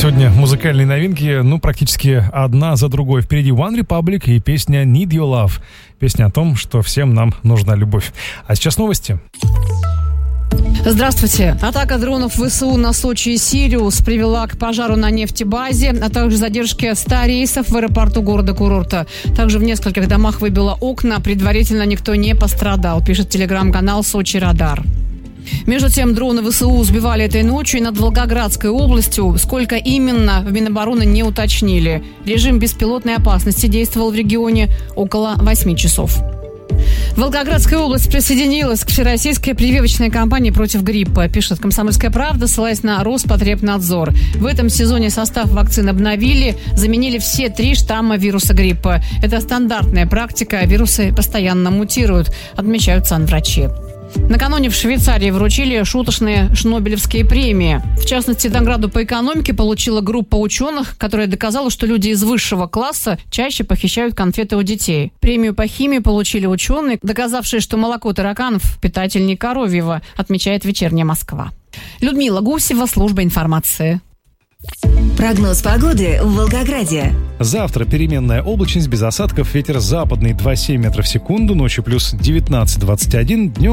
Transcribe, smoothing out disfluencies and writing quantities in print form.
Сегодня музыкальные новинки, практически одна за другой. Впереди One Republic и песня Need Your Love. Песня о том, что всем нам нужна любовь. А сейчас новости. Здравствуйте. Атака дронов ВСУ на Сочи и Сириус привела к пожару на нефтебазе, а также задержке 100 рейсов в аэропорту города-курорта. Также в нескольких домах выбило окна. Предварительно никто не пострадал, пишет телеграм-канал «Сочи Радар». Между тем, дроны ВСУ сбивали этой ночью и над Волгоградской областью. Сколько именно, в Минобороны не уточнили. Режим беспилотной опасности действовал в регионе около 8 часов. Волгоградская область присоединилась к всероссийской прививочной кампании против гриппа, пишет «Комсомольская правда», ссылаясь на Роспотребнадзор. В этом сезоне состав вакцин обновили, заменили все 3 штамма вируса гриппа. Это стандартная практика, вирусы постоянно мутируют, отмечают санврачи. Накануне в Швейцарии вручили шуточные шнобелевские премии. В частности, награду по экономике получила группа ученых, которая доказала, что люди из высшего класса чаще похищают конфеты у детей. Премию по химии получили ученые, доказавшие, что молоко тараканов питательнее коровьего, отмечает «Вечерняя Москва». Людмила Гусева, служба информации. Прогноз погоды в Волгограде. Завтра переменная облачность без осадков, ветер западный 2,7 метров в секунду, ночью плюс 19-21, днем